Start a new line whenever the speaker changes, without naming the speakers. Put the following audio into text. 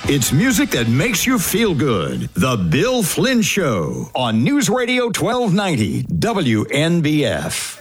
It's music that makes you feel good. The Bill Flynn Show on News Radio 1290 WNBF.